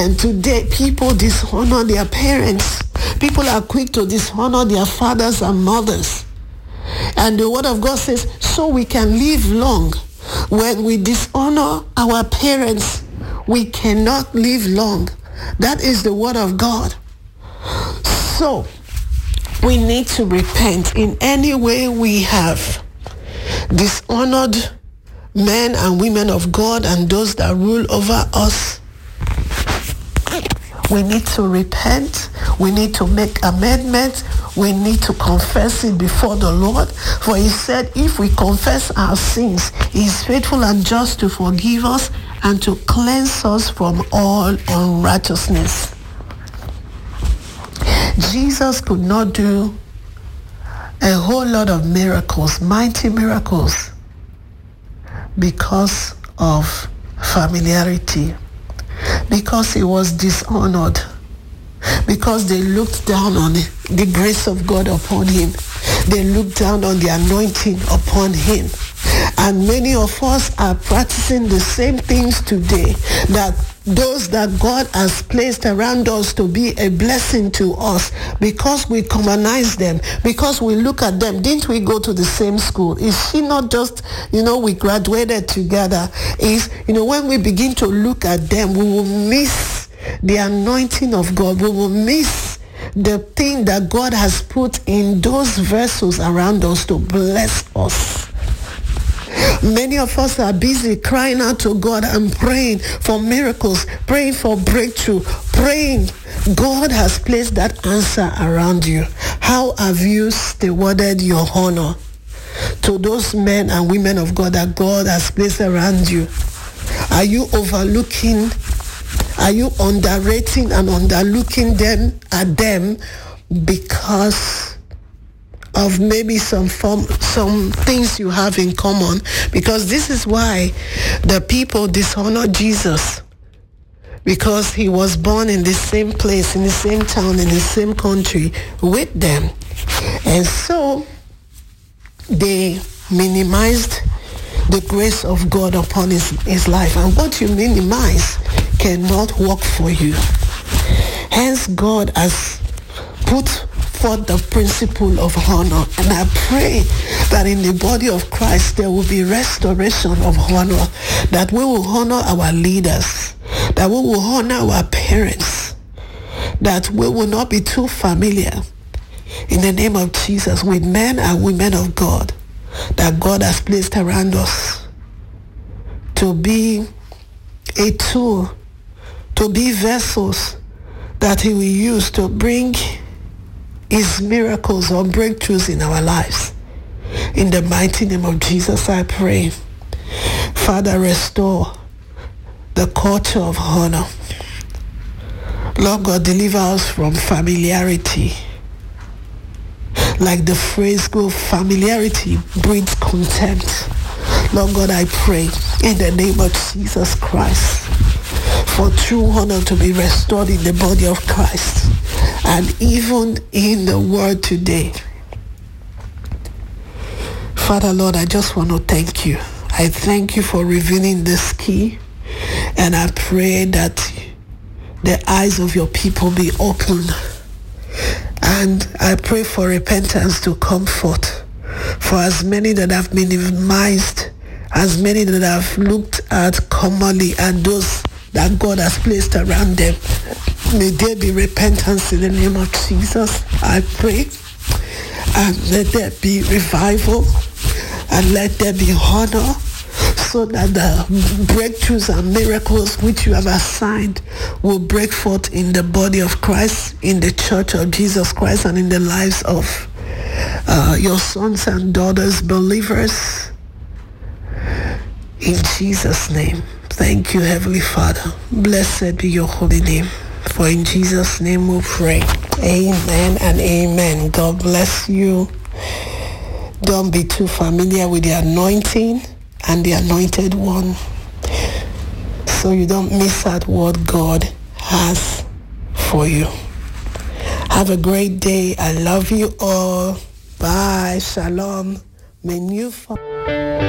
And today, people dishonor their parents. People are quick to dishonor their fathers and mothers. And the word of God says, so we can live long. When we dishonor our parents, we cannot live long. That is the word of God. So, we need to repent in any way we have dishonored men and women of God and those that rule over us. We need to repent. We need to make amendments. We need to confess it before the Lord. For he said, if we confess our sins, he is faithful and just to forgive us and to cleanse us from all unrighteousness. Jesus could not do a whole lot of miracles, mighty miracles, because of familiarity, because he was dishonored, because they looked down on the grace of God upon him. They looked down on the anointing upon him. And many of us are practicing the same things today, that those that God has placed around us to be a blessing to us, because we commonize them, because we look at them. Didn't we go to the same school? Is she not just, we graduated together? When we begin to look at them, we will miss the anointing of God. We will miss the thing that God has put in those vessels around us to bless us. Many of us are busy crying out to God and praying for miracles, praying for breakthrough, praying. God has placed that answer around you. How have you stewarded your honor to those men and women of God that God has placed around you? Are you overlooking? Are you underrating and underlooking them because of maybe some things you have in common? Because this is why the people dishonor Jesus, because he was born in the same place, in the same town, in the same country with them. And so they minimized the grace of God upon his life. And what you minimize cannot work for you. Hence, God has put forth the principle of honor. And I pray that in the body of Christ there will be restoration of honor, that we will honor our leaders, that we will honor our parents, that we will not be too familiar, in the name of Jesus, with men and women of God that God has placed around us to be a tool, to be vessels that he will use to bring his miracles or breakthroughs in our lives. In the mighty name of Jesus, I pray. Father, restore the culture of honor. Lord God, deliver us from familiarity. Like the phrase goes, familiarity breeds contempt. Lord God, I pray in the name of Jesus Christ for true honor to be restored in the body of Christ and even in the world today. Father, Lord, I just want to thank you. I thank you for revealing this key, and I pray that the eyes of your people be opened. And I pray for repentance to come forth for as many that have minimized, as many that have looked at commonly, and those that God has placed around them. May there be repentance in the name of Jesus, I pray. And let there be revival, and let there be honor, so that the breakthroughs and miracles which you have assigned will break forth in the body of Christ, in the church of Jesus Christ, and in the lives of your sons and daughters, believers. In Jesus' name. Thank you, Heavenly Father. Blessed be your holy name. For in Jesus' name we pray. Amen and amen. God bless you. Don't be too familiar with the anointing and the anointed one, so you don't miss out what God has for you. Have a great day. I love you all. Bye. Shalom. May you